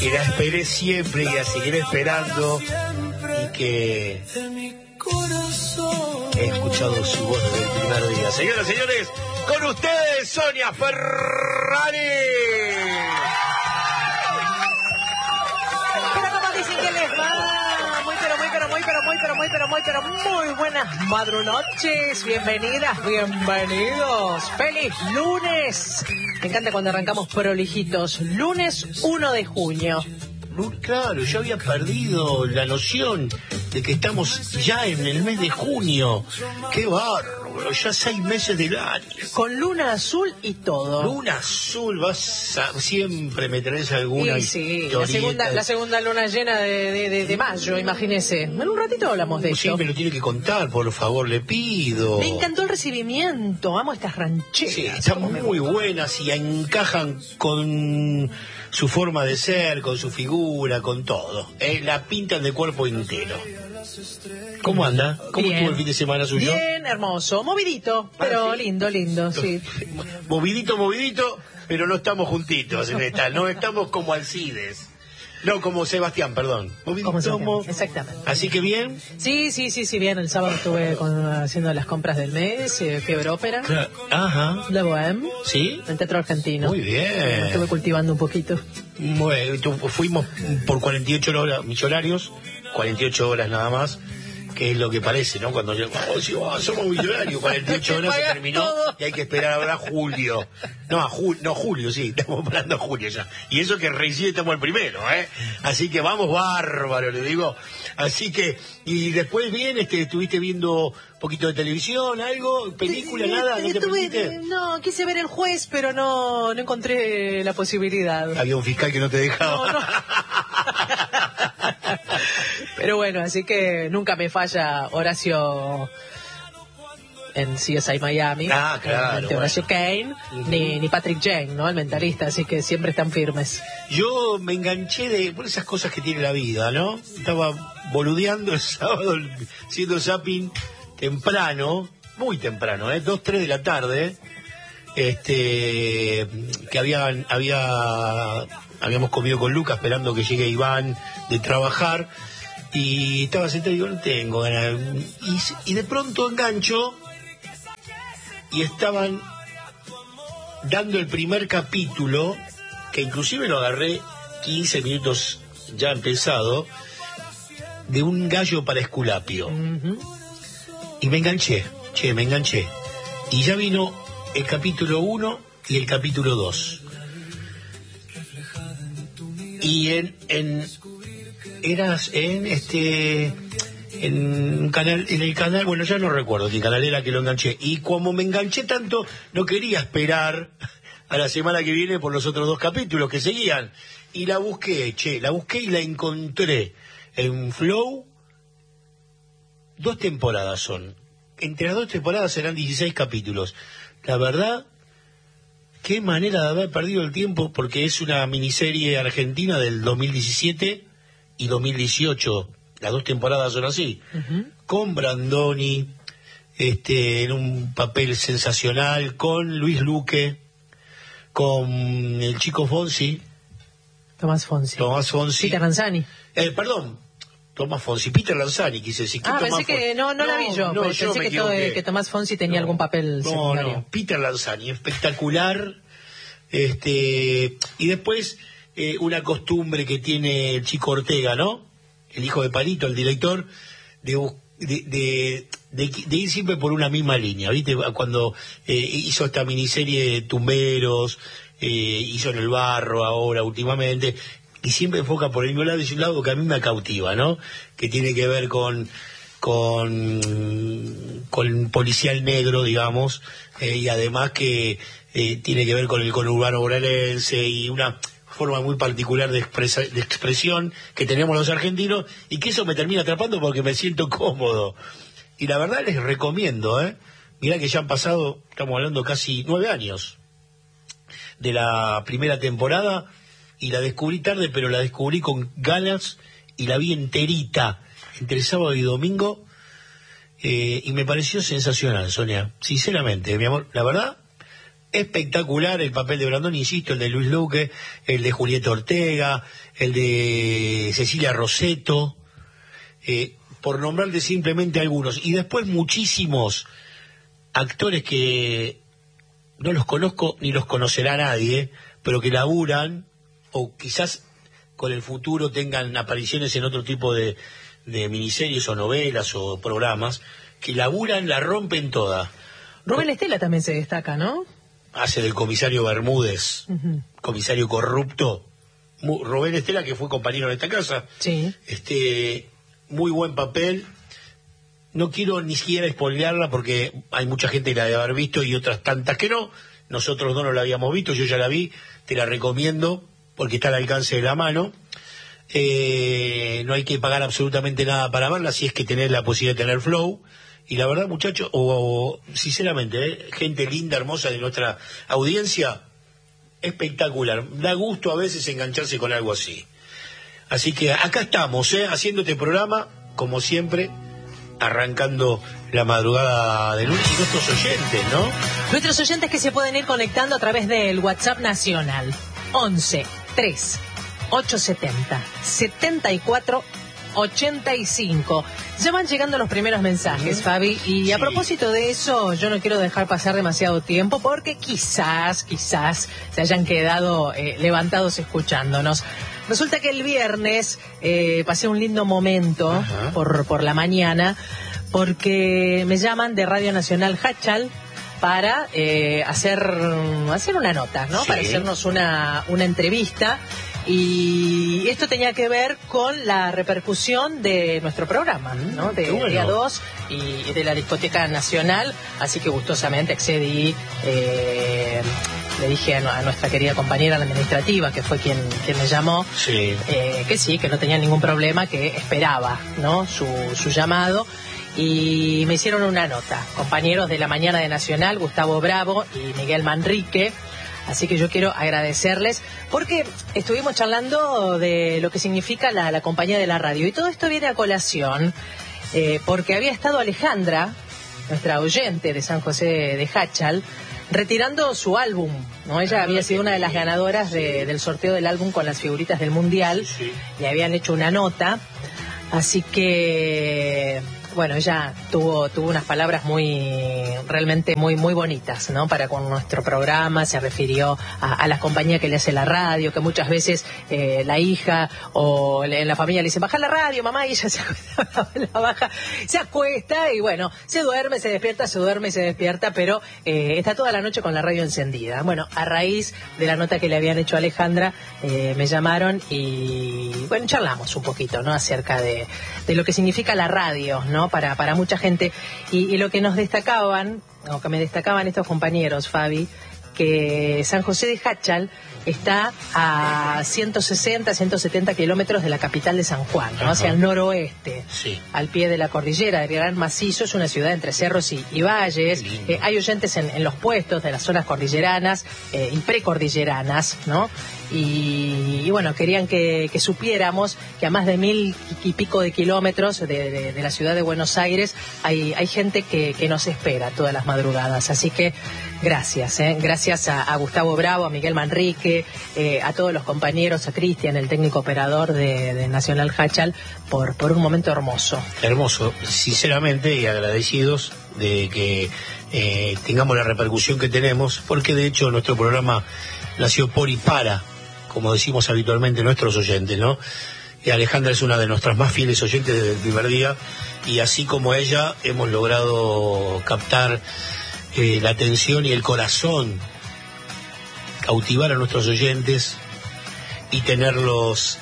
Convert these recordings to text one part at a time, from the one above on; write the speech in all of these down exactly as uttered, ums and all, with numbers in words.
que la esperé siempre y la seguiré esperando, y que he escuchado su voz desde el primer día. Señoras y señores, con ustedes Sonia Ferrari. Pero como dicen que les va, muy pero muy pero muy pero muy pero muy pero muy pero muy buenas madrunoches, bienvenidas, bienvenidos, feliz lunes. Me encanta cuando arrancamos prolijitos, lunes uno de junio. Claro, yo había perdido la noción de que estamos ya en el mes de junio. ¡Qué bárbaro! Ya seis meses del año. Con luna azul y todo. Luna azul, vas a, siempre me traes alguna y sí, la segunda, la segunda luna llena de, de, de, de mayo, imagínese. En un ratito hablamos de sí, esto. Sí, me lo tiene que contar, por favor, le pido. Me encantó el recibimiento, amo estas rancheras. Sí, están muy buenas y encajan con su forma de ser, con su figura, con todo. Eh, la pintan de cuerpo entero. ¿Cómo anda? ¿Cómo Bien. estuvo el fin de semana suyo? Bien, hermoso, movidito, pero ¿Ah, sí? lindo, lindo, sí. Movidito, movidito, pero no estamos juntitos en esta, no estamos como Alcides. No, como Sebastián, perdón. Movidito, Como Sebastián, mo... exactamente. Así que bien. Sí, sí, sí, sí, bien. El sábado estuve con, haciendo las compras del mes, eh, Fiebre Ópera, Claro. Ajá. La Bohème, ¿Sí? el Teatro Argentino. Muy bien. Estuve cultivando un poquito. Bueno, tu- fuimos por cuarenta y ocho horas millonarios, cuarenta y ocho horas nada más, que es lo que parece, ¿no? Cuando yo, oh, sí, oh, somos millonarios, cuarenta y ocho horas se terminó todo. y hay que esperar ahora a julio. No, a julio, no, julio, sí, estamos esperando a julio ya. Y eso que recién estamos el primero, ¿eh? Así que vamos bárbaro, le digo. Así que, y después bien, este, estuviste viendo un poquito de televisión, algo, película, nada, ¿no te Estuve- permitiste? no, quise ver El Juez, pero no, no encontré la posibilidad. Había un fiscal que no te dejaba. No, no. Pero bueno, así que nunca me falla Horacio en C S I Miami, Ah, claro, realmente Horacio bueno. Kane, Ujú. ni, ni Patrick Jane, ¿no? El mentalista, así que siempre están firmes. Yo me enganché de por esas cosas que tiene la vida, ¿no? Estaba boludeando el sábado, haciendo zapping temprano, muy temprano, ¿eh? Dos, tres de la tarde, este, que habían, había, habíamos comido con Lucas esperando que llegue Iván de trabajar, y estaba sentado y digo, no tengo ganas. Y, y de pronto engancho, y estaban dando el primer capítulo, que inclusive lo agarré quince minutos ya empezado, de un gallo para Esculapio. Ujú. Y me enganché, che, me enganché. Y ya vino el capítulo uno y el capítulo dos. Y en, en eras en este en un canal, en el canal, bueno, ya no recuerdo qué canal era que lo enganché. Y como me enganché tanto, no quería esperar a la semana que viene por los otros dos capítulos que seguían. Y la busqué, che, la busqué y la encontré en Flow. Dos temporadas son. Entre las dos temporadas serán dieciséis capítulos. La verdad, qué manera de haber perdido el tiempo, porque es una miniserie argentina del dos mil diecisiete y dos mil dieciocho. Las dos temporadas son así. Ujú. Con Brandoni, este, en un papel sensacional, con Luis Luque, con el chico Fonsi, Tomás Fonsi. Tomás Fonsi. Peter Lanzani. Eh, perdón, Tomás Fonsi, Peter Lanzani, quise decir. ¿Qué Ah, Tomás pensé que Fonsi? no, no, la vi yo. No, pero yo pensé me que, todo- equivoqué. que Tomás Fonsi tenía No, algún papel no, secundario. no, Peter Lanzani, espectacular. Este, y después eh, una costumbre que tiene el chico Ortega, ¿no? El hijo de Palito, el director, de, bus- de, de, de, de ir siempre por una misma línea, ¿viste? Cuando eh, hizo esta miniserie de Tumberos, eh, hizo En el Barro ahora últimamente, y siempre enfoca por el mismo lado, y es un lado que a mí me cautiva, ¿no? Que tiene que ver con con con policial negro, digamos, eh, y además que eh, tiene que ver con el conurbano bonaerense y una forma muy particular de, expresa, de expresión que tenemos los argentinos, y que eso me termina atrapando porque me siento cómodo. Y la verdad les recomiendo, ¿eh? Mirá que ya han pasado, estamos hablando casi nueve años de la primera temporada, y la descubrí tarde, pero la descubrí con ganas y la vi enterita entre sábado y domingo, eh, y me pareció sensacional, Sonia, sinceramente, mi amor, la verdad, espectacular el papel de Brandoni, insisto, el de Luis Luque, el de Julieta Ortega, el de Cecilia Rosetto, eh, por nombrarte simplemente algunos. Y después muchísimos actores que no los conozco ni los conocerá nadie, pero que laburan, o quizás con el futuro tengan apariciones en otro tipo de, de miniseries o novelas o programas, que laburan, la rompen toda. Rubén Estela también se destaca, ¿no? Hace del comisario Bermúdez, uh-huh. comisario corrupto. Mu- Rubén Estela, que fue compañero de esta casa. Sí. Este, muy buen papel. No quiero ni siquiera spoilearla porque hay mucha gente que la debe haber visto y otras tantas que no. Nosotros no, no la habíamos visto, yo ya la vi, te la recomiendo porque está al alcance de la mano. Eh, no hay que pagar absolutamente nada para verla, si es que tenés la posibilidad de tener Flow. Y la verdad, muchachos, o, o sinceramente, ¿eh? gente linda, hermosa de nuestra audiencia, espectacular. Da gusto a veces engancharse con algo así. Así que acá estamos, ¿eh? haciendo este programa, como siempre, arrancando la madrugada de lunes. Y nuestros oyentes, ¿no? Nuestros oyentes que se pueden ir conectando a través del WhatsApp nacional. once tres ocho setenta setenta y cuatro ochenta y cinco. Ya van llegando los primeros mensajes, uh-huh. Fabi, y sí. a propósito de eso, yo no quiero dejar pasar demasiado tiempo porque quizás, quizás se hayan quedado eh, levantados escuchándonos. Resulta que el viernes eh, pasé un lindo momento uh-huh. por, por la mañana porque me llaman de Radio Nacional Hachal para eh, hacer, hacer una nota, ¿no? Sí. Para hacernos una, una entrevista. Y esto tenía que ver con la repercusión de nuestro programa, ¿no? De bueno. Día dos y de la Discoteca Nacional, así que gustosamente accedí, eh, le dije a, a nuestra querida compañera la administrativa, que fue quien, quien me llamó, sí. eh, que sí, que no tenía ningún problema, que esperaba, ¿no? su, su llamado. Y me hicieron una nota, compañeros de la mañana de Nacional, Gustavo Bravo y Miguel Manrique. Así que yo quiero agradecerles porque estuvimos charlando de lo que significa la, la compañía de la radio. Y todo esto viene a colación eh, porque había estado Alejandra, nuestra oyente de San José de Hachal, retirando su álbum, ¿no? Ella había sido una de las ganadoras de, del sorteo del álbum con las figuritas del Mundial. Sí. Le habían hecho una nota. Así que... bueno, ella tuvo tuvo unas palabras muy, realmente muy muy bonitas, ¿no? Para con nuestro programa, se refirió a, a la compañía que le hace la radio, que muchas veces eh, la hija o en la familia le dice, baja la radio, mamá, y ella se acuesta, la baja, se acuesta y bueno, se duerme, se despierta, se duerme, se despierta, pero eh, está toda la noche con la radio encendida. Bueno, a raíz de la nota que le habían hecho a Alejandra, eh, me llamaron y, bueno, charlamos un poquito, ¿no? Acerca de, de lo que significa la radio, ¿no? Para, para mucha gente. Y, y lo que nos destacaban, o que me destacaban estos compañeros, Fabi, que San José de Hachal está a ciento sesenta, ciento setenta kilómetros de la capital de San Juan, ¿no? Hacia el noroeste, sí. al pie de la cordillera del Gran Macizo. Es una ciudad entre cerros y, y valles. Eh, hay oyentes en, en los puestos de las zonas cordilleranas eh, y precordilleranas, ¿no? Y, y bueno, querían que, que supiéramos que a más de mil y pico de kilómetros de, de, de la ciudad de Buenos Aires hay, hay gente que, que nos espera todas las madrugadas. Así que gracias, ¿eh? Gracias a, a Gustavo Bravo, a Miguel Manrique, eh, a todos los compañeros, a Cristian, el técnico operador de, de Nacional Hachal, por, por un momento hermoso. Hermoso, sinceramente, y agradecidos de que eh, tengamos la repercusión que tenemos, porque de hecho nuestro programa nació por y para, como decimos habitualmente nuestros oyentes, ¿no? Y Alejandra es una de nuestras más fieles oyentes desde el primer día, y así como ella hemos logrado captar eh, la atención y el corazón, cautivar a nuestros oyentes y tenerlos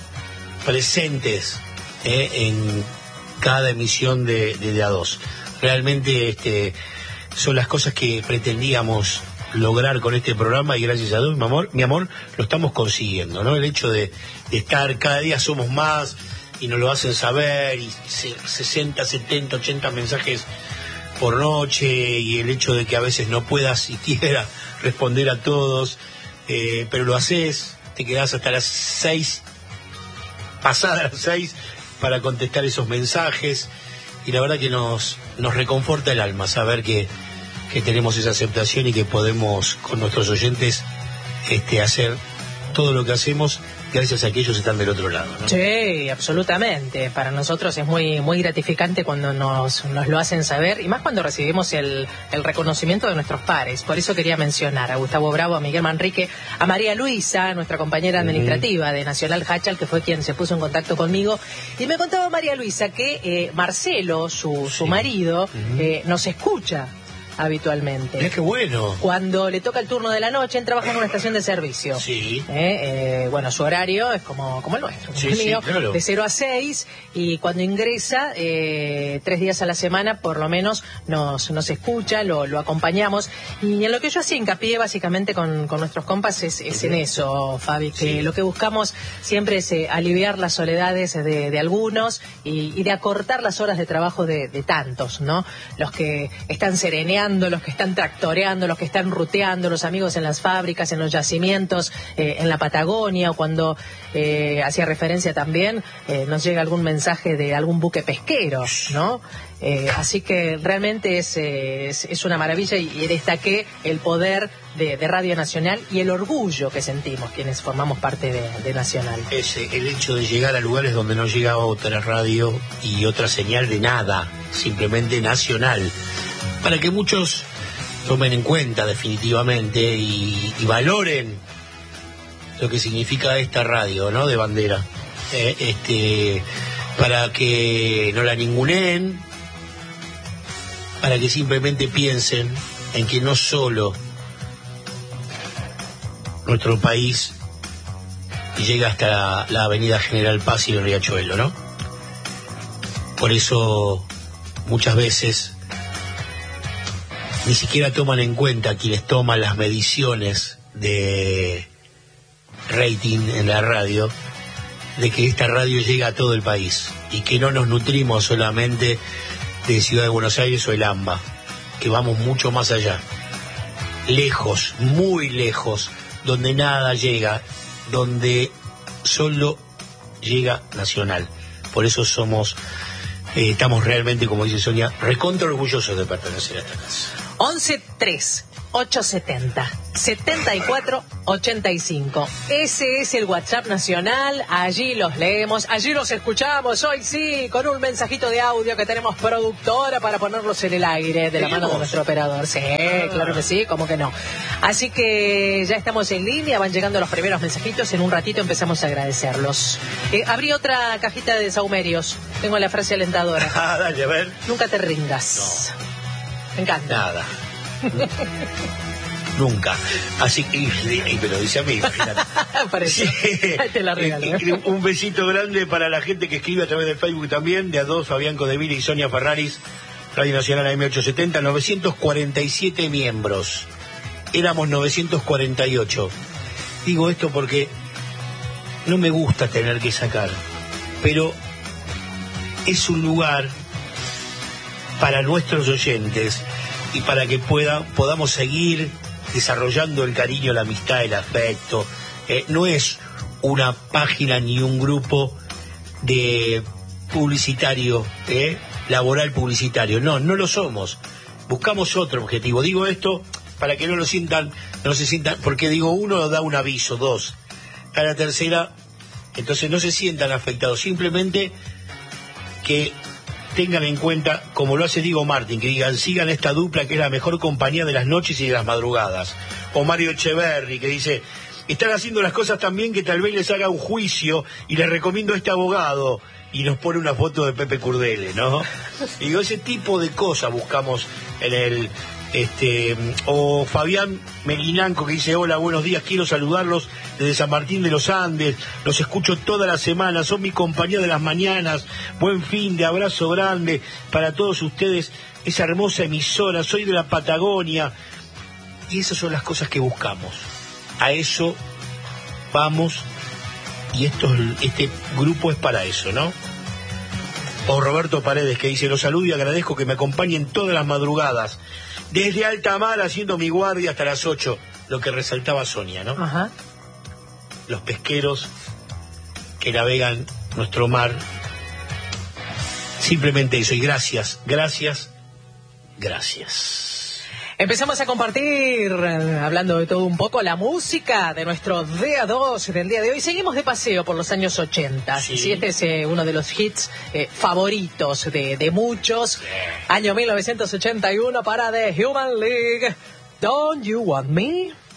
presentes eh, en cada emisión de, de, de A dos. Realmente este, son las cosas que pretendíamos lograr con este programa, y gracias a Dios, mi amor, mi amor, lo estamos consiguiendo, ¿no? El hecho de, de estar, cada día somos más y nos lo hacen saber, y sesenta, setenta, ochenta mensajes por noche, y el hecho de que a veces no puedas siquiera responder a todos, eh, pero lo haces, te quedás hasta las seis, pasadas las seis, para contestar esos mensajes, y la verdad que nos, nos reconforta el alma saber que que tenemos esa aceptación y que podemos con nuestros oyentes este, hacer todo lo que hacemos gracias a que ellos están del otro lado, ¿no? Sí, absolutamente. Para nosotros es muy muy gratificante cuando nos, nos lo hacen saber, y más cuando recibimos el, el reconocimiento de nuestros pares. Por eso quería mencionar a Gustavo Bravo, a Miguel Manrique, a María Luisa, nuestra compañera administrativa uh-huh. de Nacional Hachal, que fue quien se puso en contacto conmigo. Y me contaba María Luisa que eh, Marcelo, su, su sí. marido, uh-huh. eh, nos escucha habitualmente. Mira qué bueno. Cuando le toca el turno de la noche, él trabaja en una estación de servicio. Sí. Eh, eh, bueno, su horario es como, como el nuestro, como sí, el mío, sí, claro. de cero a seis, y cuando ingresa, eh, tres días a la semana, por lo menos, nos, nos escucha, lo, lo acompañamos. Y en lo que yo hacía hincapié, básicamente, con, con nuestros compas, es, es en eso, Fabi, que sí. lo que buscamos siempre es eh, aliviar las soledades de, de algunos y, y de acortar las horas de trabajo de, de tantos, ¿no? Los que están sereneando, los que están tractoreando, los que están ruteando, los amigos en las fábricas, en los yacimientos, eh, en la Patagonia, o cuando eh, hacía referencia también, eh, nos llega algún mensaje de algún buque pesquero, ¿no? Eh, así que realmente es, es, es una maravilla, y, y destaqué el poder de, de Radio Nacional y el orgullo que sentimos quienes formamos parte de, de Nacional. Es el hecho de llegar a lugares donde no llega otra radio y otra señal de nada, simplemente nacional, para que muchos tomen en cuenta definitivamente y, y valoren lo que significa esta radio, ¿no? De bandera, eh, este, para que no la ninguneen, para que simplemente piensen en que no solo nuestro país llega hasta la, la avenida General Paz y el Riachuelo, ¿no? Por eso muchas veces ni siquiera toman en cuenta quienes toman las mediciones de rating en la radio, de que esta radio llega a todo el país y que no nos nutrimos solamente de Ciudad de Buenos Aires o el AMBA, que vamos mucho más allá, lejos, muy lejos, donde nada llega, donde solo llega Nacional. Por eso somos, eh, estamos realmente, como dice Sonia, recontra orgullosos de pertenecer a esta casa. once tres ocho setenta setenta y cuatro ochenta y cinco. Ese es el WhatsApp nacional. Allí los leemos, allí los escuchamos. Hoy sí, con un mensajito de audio que tenemos productora para ponerlos en el aire de la mano de nuestro operador. Sí, claro que sí, ¿cómo que no? Así que ya estamos en línea, van llegando los primeros mensajitos. En un ratito empezamos a agradecerlos. Eh, abrí otra cajita de saumerios. Tengo la frase alentadora. Ah, dale, a ver. Nunca te rindas. No. Me encanta. Nada. Nunca. Así que, y me lo dice a mí, imagínate. Para eso. Sí. Te la regalo. Un besito grande para la gente que escribe a través del Facebook también, de a dos, Fabián Codeville y Sonia Ferraris, Radio Nacional A M ochocientos setenta, novecientos cuarenta y siete miembros. Éramos novecientos cuarenta y ocho. Digo esto porque no me gusta tener que sacar, pero es un lugar para nuestros oyentes y para que pueda, podamos seguir desarrollando el cariño, la amistad, el afecto. Eh, no es una página ni un grupo de publicitario, eh, laboral publicitario. No, no lo somos. Buscamos otro objetivo. Digo esto para que no lo sientan, no se sientan, porque digo uno da un aviso, dos, a la tercera, entonces no se sientan afectados. Simplemente que tengan en cuenta, como lo hace Diego Martín, que digan, sigan esta dupla que es la mejor compañía de las noches y de las madrugadas. O Mario Echeverri, que dice, están haciendo las cosas tan bien que tal vez les haga un juicio y les recomiendo a este abogado. Y nos pone una foto de Pepe Curdele, ¿no? Y digo, ese tipo de cosas buscamos en el... este O Fabián Melinanco, que dice, hola, buenos días, quiero saludarlos desde San Martín de los Andes, los escucho toda la semana, son mi compañía de las mañanas, buen fin de abrazo grande para todos ustedes, esa hermosa emisora, soy de la Patagonia. Y esas son las cosas que buscamos, a eso vamos, y esto, este grupo es para eso, ¿no? O Roberto Paredes, que dice, los saludo y agradezco que me acompañen todas las madrugadas, desde alta mar haciendo mi guardia hasta las ocho, lo que resaltaba Sonia, ¿no? Ajá. Los pesqueros que navegan nuestro mar, simplemente eso, y gracias, gracias, gracias. Empezamos a compartir, eh, hablando de todo un poco, la música de nuestro día dos del día de hoy. Seguimos de paseo por los años ochenta. Sí. Sí, este es eh, uno de los hits eh, favoritos de, de muchos. Sí. Año mil novecientos ochenta y uno para The Human League. Don't You Want Me?